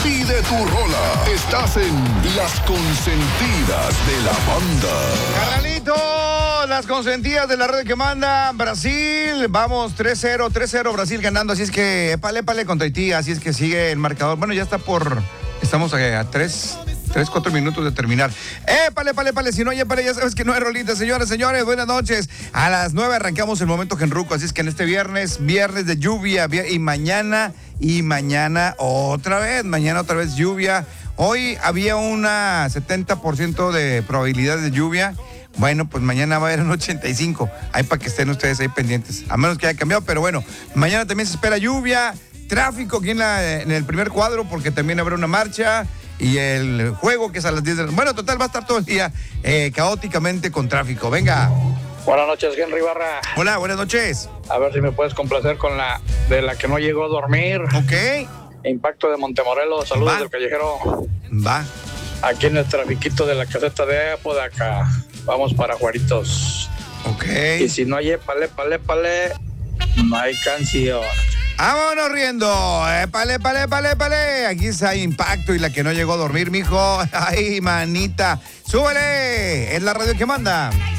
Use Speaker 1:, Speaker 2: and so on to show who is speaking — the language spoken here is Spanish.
Speaker 1: Pide tu rola. Estás en Las Consentidas de la Banda.
Speaker 2: Carnalito, las consentidas de la red que manda Brasil. Vamos 3-0 Brasil ganando. Así es que épale contra Haití. Así es que sigue el marcador. Bueno, ya está estamos a 4 minutos de terminar. Épale. Si no hay épale, ya sabes que no hay rolita. Señores, buenas noches. A las 9 arrancamos el momento genruco. Así es que en este viernes de lluvia. Y mañana otra vez lluvia. Hoy había una 70% de probabilidad de lluvia. Bueno, pues mañana va a haber un 85. Ahí para que estén ustedes ahí pendientes. A menos que haya cambiado, pero bueno, mañana también se espera lluvia, tráfico aquí en el primer cuadro, porque también habrá una marcha. Y el juego que es a las 10 de la noche. Bueno, total, va a estar todo el día caóticamente con tráfico. Venga.
Speaker 3: Buenas noches, Henry Barra.
Speaker 2: Hola, buenas noches.
Speaker 3: A ver si me puedes complacer con la de la que no llegó a dormir.
Speaker 2: Ok.
Speaker 3: Impacto de Montemorelos. Saludos del callejero.
Speaker 2: Va.
Speaker 3: Aquí en el trafiquito de la caseta de Apodaca. Vamos para Juaritos.
Speaker 2: Ok.
Speaker 3: Y si no hay épale, no hay canción.
Speaker 2: Vámonos riendo. Épale. Aquí está Impacto y la que no llegó a dormir, mijo. Ay, manita. Súbele. Es la radio que manda.